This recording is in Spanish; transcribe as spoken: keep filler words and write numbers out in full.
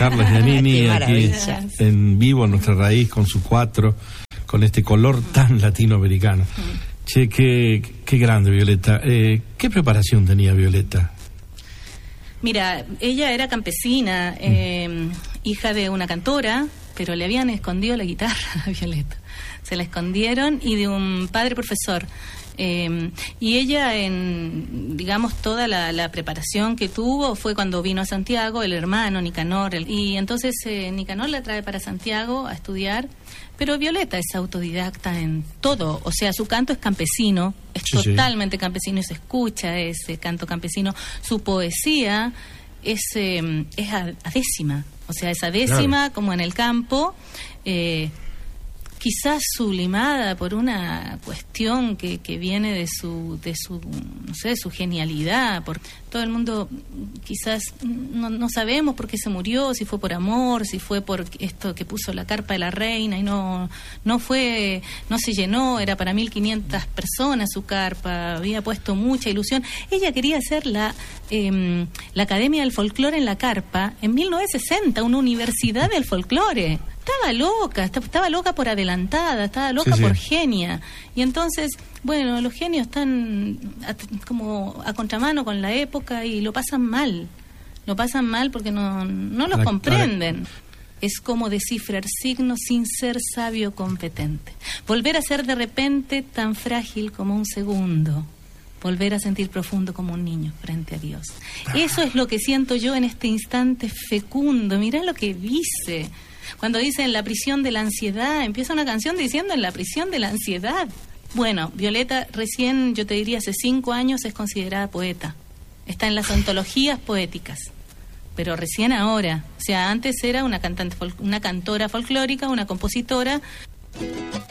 Carla Giannini, aquí maravilla. en vivo, en Nuestra Raíz, con su cuatro, con este color tan latinoamericano. Che, qué, qué grande, Violeta. Eh, ¿Qué preparación tenía Violeta? Mira, ella era campesina, eh, hija de una cantora, pero le habían escondido la guitarra a Violeta. Se la escondieron, y de un padre profesor. Eh, y ella, en digamos toda la, la preparación que tuvo fue cuando vino a Santiago el hermano Nicanor, el, y entonces eh, Nicanor la trae para Santiago a estudiar, pero Violeta es autodidacta en todo, o sea, su canto es campesino, es Sí, totalmente sí. campesino, y se escucha ese canto campesino. Su poesía es, eh, es a, a décima, o sea, es a décima, claro, como en el campo, eh, quizás sublimada por una cuestión que, que viene de su, de su, no sé, de su genialidad. Por todo el mundo quizás no, no sabemos por qué se murió, si fue por amor, si fue por esto que puso la carpa de la reina y no, no fue, no se llenó, era para mil quinientas personas su carpa, había puesto mucha ilusión. Ella quería hacer la, eh, la Academia del Folclore en la carpa en mil novecientos sesenta, una universidad del folclore. Estaba loca, estaba loca por adelantada, estaba loca sí, sí. por genia. Y entonces, bueno, los genios están a, como a contramano con la época y lo pasan mal. Lo pasan mal porque no, no los comprenden. Es como descifrar signos sin ser sabio competente. Volver a ser de repente tan frágil como un segundo. Volver a sentir profundo como un niño frente a Dios. Eso es lo que siento yo en este instante fecundo. Mirá lo que dice. Cuando dice en la prisión de la ansiedad, empieza una canción diciendo en la prisión de la ansiedad. Bueno, Violeta recién, yo te diría, hace cinco años es considerada poeta. Está en las antologías poéticas, pero recién ahora. O sea, antes era una cantante, una cantora folclórica, una compositora.